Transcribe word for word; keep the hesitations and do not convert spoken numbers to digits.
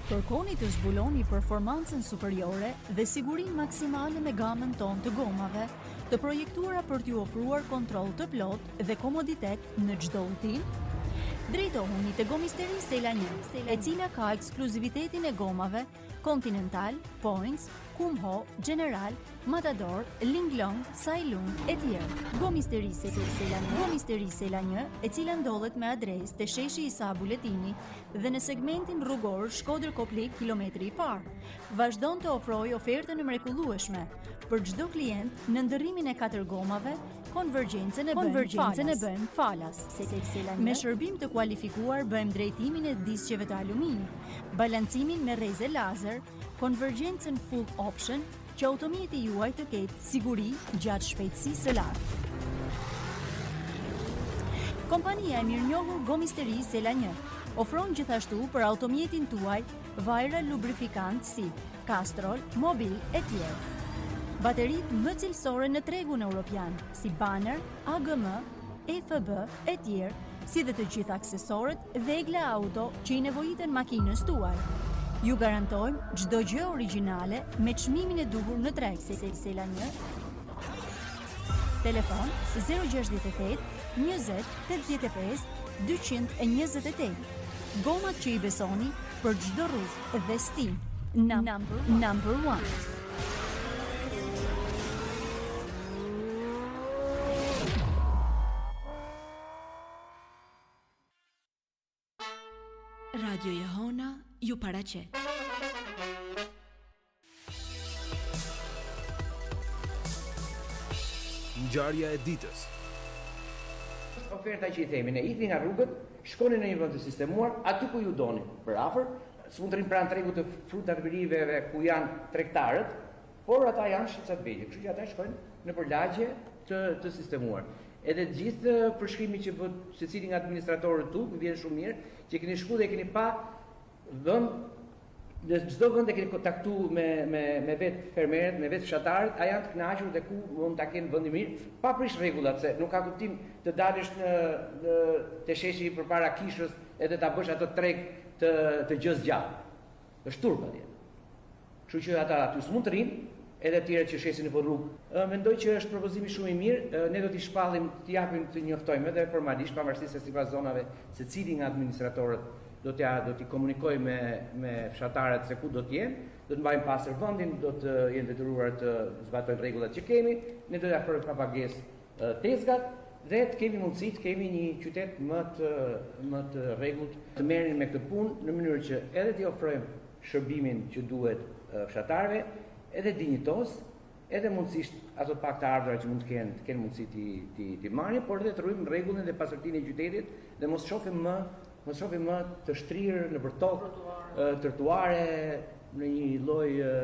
Kërkoni të zbuloni performancën superiore dhe sigurinë maksimale me gamën tonë të gomave, të projektuara për t'ju ofruar kontroll të plotë dhe komoditet në çdo udhtim? Drejtohuni te Gomisteri Sela një, e cila ka ekskluzivitetin e gomave Continental, Points, Kumho, General, Matador, Linglong, Sailun e tjerë. Gomisteri Sela një, Gomisteri Sela një, e cila ndodhet me adresë te sheshi Isa Buletini dhe në segmentin rrugor Shkodër-Koplik kilometri i parë, vazhdon të ofrojë ofertën e mrekullueshme për çdo klient në ndërrimin e katër gomave. Konvergjencën e bën falas. falas. Me shërbim të kualifikuar bëjmë drejtimin e disqeve të aluminit, balancimin me rreze lazer, konvergjencën full option, që automjeti juaj të ketë siguri gjatë shpejtësisë së lartë. Kompania e mirënjohur Gomisteri Sela një ofron gjithashtu për automjetin tuaj vajra lubrifikant si Castrol, Mobil e tjerë. Baterit më cilësore në tregun europian, si Banner, A G M, E F B e tjerë, si dhe të gjitha aksesorët Vegla Auto që i nevojiten makinës tuaj. Ju garantojmë çdo gjë origjinale me çmimin e duhur në treg. Sela një. Telefon zero gjasht e tetë, njëzet, tetëdhjetë e pesë, dyqind e njëzet e tetë. Gomat që i besoni për çdo rrugë dhe stil. Number, number one. Radio Jehona ju paraqet. Ngjarja e ditës. Oferta që i themi, ne ikni nga rrugët, shkoni në një vend të sistemuar, aty ku ju doni, për afër, s'mund të rinë pranë tregut të fruta të veriveve ku janë tregtarët, por ata janë shqetësat vegjël, kështu që ata shkojnë në përlagje të, të sistemuar. Edhe gjithë përshkrimi që bët secili nga administratorët tu, vjen shumë mirë, që keni shku dhe keni pa vend, në çdo vend e keni kontaktu me, me, me vetë fermerët, me vetë fshatarët, a janë të kënaqur dhe ku mund ta kenë vendin mirë, pa prish rregullat, se nuk ka kuptim të dalësh në, në te sheshi përpara kishës edhe ta bësh ato treg të, të gjës gjatë. Është turp atje. Kështu që ata aty s'mund të rinë, edhe të tjerët që shesin nëpër rrugë. Mendoj që është propozimi shumë i mirë, ne do t'i shpallim, t'i japim, të njoftojmë edhe formalisht, pavarësisht se sipas zonave, secili nga administratorët do t'ja do t'i komunikojë me me fshatarët se ku do të jenë, do të mbajmë pastër vendin, do të jenë detyruar të zbatojnë rregullat që kemi, ne do t'i afrojmë pa pagesë tezgat dhe të kemi mundësi të kemi një qytet më të më të rregullt, të merren me këtë punë në mënyrë që edhe t'i ofrojmë shërbimin që duhet fshatarëve, edhe dinjitos, edhe mundësisht ato pak të ardhura që mund të kenë, të kenë mundësi ti ti ti marrin, por edhe të rrujmë rregullin dhe pasërtinë e qytetit dhe mos shohim më, mos shohim më të shtrirë nëpër tokë, trotuare, në një lloj